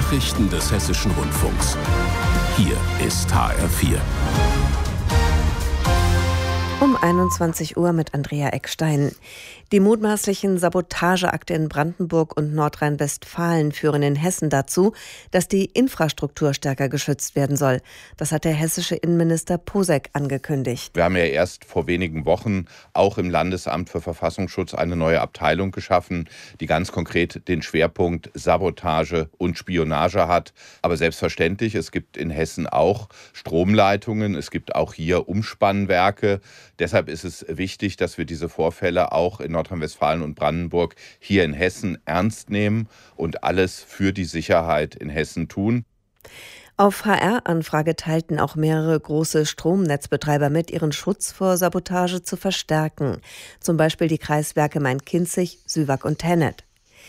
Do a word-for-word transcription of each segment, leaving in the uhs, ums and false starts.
Nachrichten des Hessischen Rundfunks. Hier ist H R vier. Um einundzwanzig Uhr mit Andrea Eckstein. Die mutmaßlichen Sabotageakte in Brandenburg und Nordrhein-Westfalen führen in Hessen dazu, dass die Infrastruktur stärker geschützt werden soll. Das hat der hessische Innenminister Posek angekündigt. Wir haben ja erst vor wenigen Wochen auch im Landesamt für Verfassungsschutz eine neue Abteilung geschaffen, die ganz konkret den Schwerpunkt Sabotage und Spionage hat. Aber selbstverständlich, es gibt in Hessen auch Stromleitungen, es gibt auch hier Umspannwerke. Deshalb ist es wichtig, dass wir diese Vorfälle auch in Nordrhein-Westfalen und Brandenburg hier in Hessen ernst nehmen und alles für die Sicherheit in Hessen tun. Auf H R-Anfrage teilten auch mehrere große Stromnetzbetreiber mit, ihren Schutz vor Sabotage zu verstärken. Zum Beispiel die Kreiswerke Main-Kinzig, Süwag und Tennet.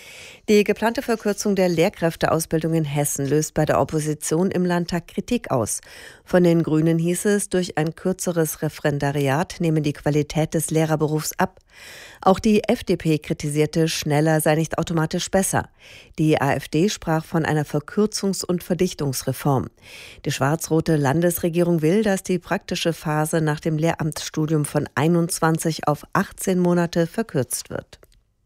Die geplante Verkürzung der Lehrkräfteausbildung in Hessen löst bei der Opposition im Landtag Kritik aus. Von den Grünen hieß es, durch ein kürzeres Referendariat nehme die Qualität des Lehrerberufs ab. Auch die F D P kritisierte, schneller sei nicht automatisch besser. Die AfD sprach von einer Verkürzungs- und Verdichtungsreform. Die schwarz-rote Landesregierung will, dass die praktische Phase nach dem Lehramtsstudium von einundzwanzig auf achtzehn Monate verkürzt wird.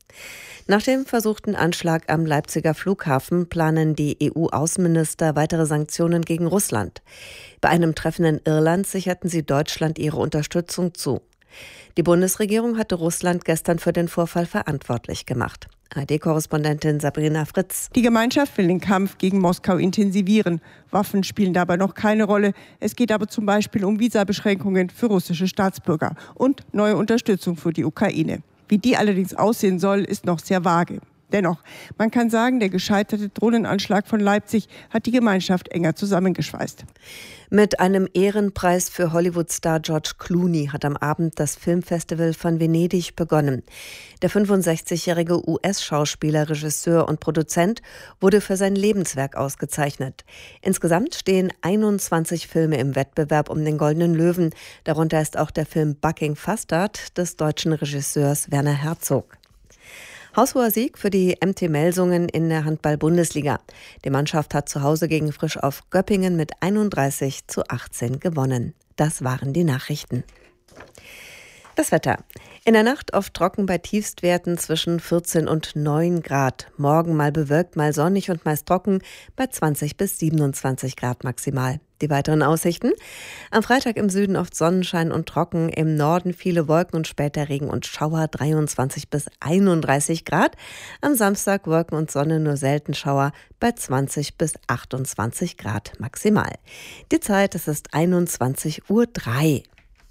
Nach dem versuchten Anschlag am Leipziger Flughafen planen die E U-Außenminister weitere Sanktionen gegen Russland. Bei einem Treffen in Irland sicherten sie Deutschland ihre Unterstützung zu. Die Bundesregierung hatte Russland gestern für den Vorfall verantwortlich gemacht. A R D-Korrespondentin Sabrina Fritz. Die Gemeinschaft will den Kampf gegen Moskau intensivieren. Waffen spielen dabei noch keine Rolle. Es geht aber zum Beispiel um Visabeschränkungen für russische Staatsbürger und neue Unterstützung für die Ukraine. Wie die allerdings aussehen soll, ist noch sehr vage. Dennoch, man kann sagen, der gescheiterte Drohnenanschlag von Leipzig hat die Gemeinschaft enger zusammengeschweißt. Mit einem Ehrenpreis für Hollywood-Star George Clooney hat am Abend das Filmfestival von Venedig begonnen. Der fünfundsechzigjährige U S-Schauspieler, Regisseur und Produzent wurde für sein Lebenswerk ausgezeichnet. Insgesamt stehen einundzwanzig Filme im Wettbewerb um den Goldenen Löwen. Darunter ist auch der Film Bucking Fastard des deutschen Regisseurs Werner Herzog. Haushoher Sieg für die M T Melsungen in der Handball-Bundesliga. Die Mannschaft hat zu Hause gegen Frisch auf Göppingen mit einunddreißig zu achtzehn gewonnen. Das waren die Nachrichten. Das Wetter. In der Nacht oft trocken bei Tiefstwerten zwischen vierzehn und neun Grad. Morgen mal bewölkt, mal sonnig und meist trocken bei zwanzig bis siebenundzwanzig Grad maximal. Die weiteren Aussichten? Am Freitag im Süden oft Sonnenschein und trocken, im Norden viele Wolken und später Regen und Schauer, dreiundzwanzig bis einunddreißig Grad. Am Samstag Wolken und Sonne, nur selten Schauer bei zwanzig bis achtundzwanzig Grad maximal. Die Zeit, es ist einundzwanzig Uhr drei.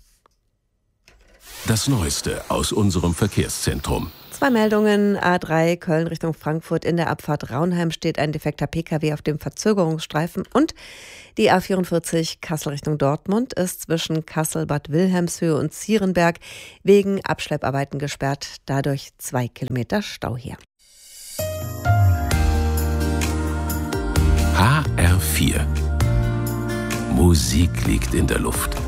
Das Neueste aus unserem Verkehrszentrum. Zwei Meldungen. A drei Köln Richtung Frankfurt. In der Abfahrt Raunheim steht ein defekter P K W auf dem Verzögerungsstreifen. Und die A vierundvierzig Kassel Richtung Dortmund ist zwischen Kassel-Bad Wilhelmshöhe und Zierenberg wegen Abschlepparbeiten gesperrt. Dadurch zwei Kilometer Stau hier. H R vier. Musik liegt in der Luft.